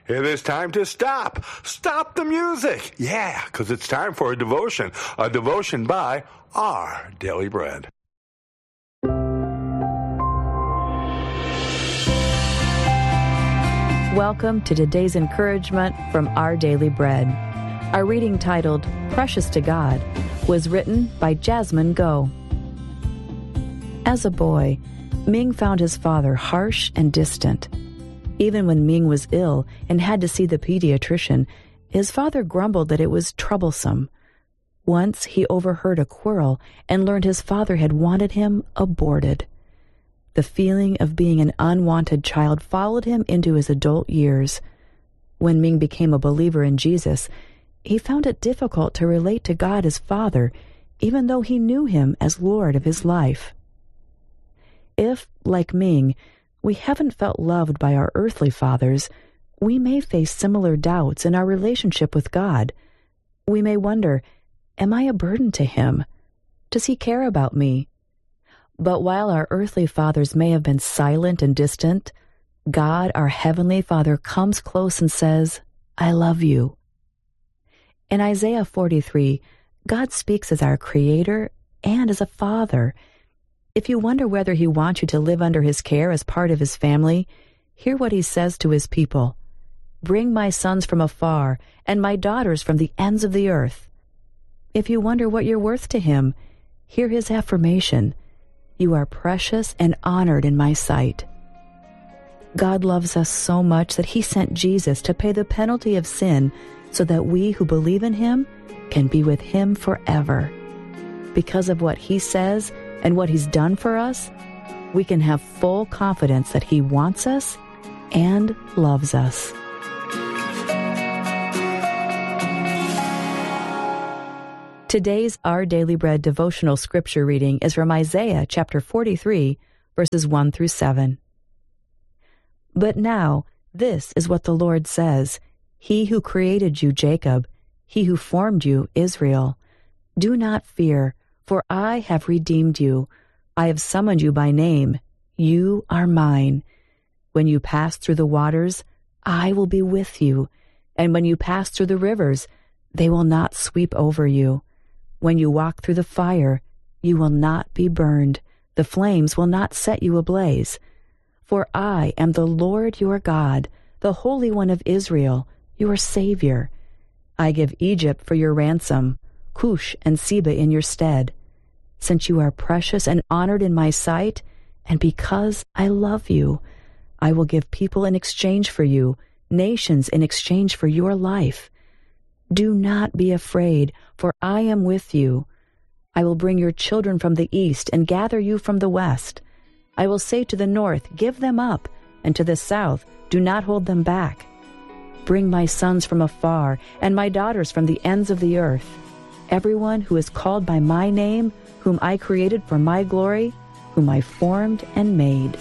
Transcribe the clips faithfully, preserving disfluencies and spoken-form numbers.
It is time to stop. Stop the music. Yeah, because it's time for a devotion. A devotion by Our Daily Bread. Welcome to today's encouragement from Our Daily Bread. Our reading titled, Precious to God, was written by Jasmine Go. As a boy, Ming found his father harsh and distant. Even when Ming was ill and had to see the pediatrician, his father grumbled that it was troublesome. Once he overheard a quarrel and learned his father had wanted him aborted. The feeling of being an unwanted child followed him into his adult years. When Ming became a believer in Jesus, he found it difficult to relate to God as Father, even though he knew him as Lord of his life. If, like Ming, we haven't felt loved by our earthly fathers, we may face similar doubts in our relationship with God. We may wonder, am I a burden to him? Does he care about me? But while our earthly fathers may have been silent and distant, God, our heavenly Father, comes close and says, I love you. In Isaiah forty-three, God speaks as our Creator and as a Father. If you wonder whether he wants you to live under his care as part of his family, hear what he says to his people. Bring my sons from afar and my daughters from the ends of the earth. If you wonder what you're worth to him, hear his affirmation. You are precious and honored in my sight. God loves us so much that he sent Jesus to pay the penalty of sin so that we who believe in him can be with him forever. Because of what he says and what he's done for us, we can have full confidence that he wants us and loves us. Today's Our Daily Bread devotional scripture reading is from Isaiah chapter forty-three, verses one through seven. But now, this is what the Lord says, He who created you, Jacob, he who formed you, Israel. Do not fear, for I have redeemed you. I have summoned you by name. You are mine. When you pass through the waters, I will be with you. And when you pass through the rivers, they will not sweep over you. When you walk through the fire, you will not be burned. The flames will not set you ablaze. For I am the Lord your God, the Holy One of Israel, your Savior. I give Egypt for your ransom, Cush and Seba in your stead. Since you are precious and honored in my sight, and because I love you, I will give people in exchange for you, nations in exchange for your life. Do not be afraid, for I am with you. I will bring your children from the east and gather you from the west. I will say to the north, give them up, and to the south, do not hold them back. Bring my sons from afar and my daughters from the ends of the earth. Everyone who is called by my name, whom I created for my glory, whom I formed and made.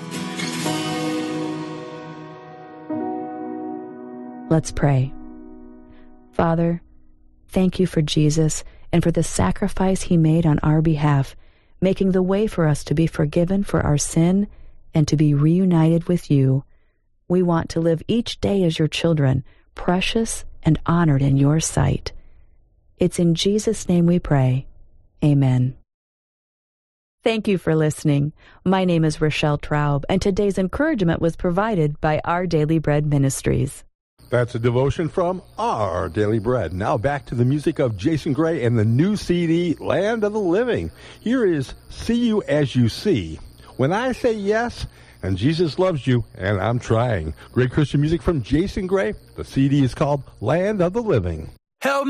Let's pray. Father, thank you for Jesus and for the sacrifice he made on our behalf, making the way for us to be forgiven for our sin and to be reunited with you. We want to live each day as your children, precious and honored in your sight. It's in Jesus' name we pray. Amen. Thank you for listening. My name is Rochelle Traub, and today's encouragement was provided by Our Daily Bread Ministries. That's a devotion from Our Daily Bread. Now back to the music of Jason Gray and the new C D, Land of the Living. Here is See You As You See. When I say yes, and Jesus loves you, and I'm trying. Great Christian music from Jason Gray. The C D is called Land of the Living. Help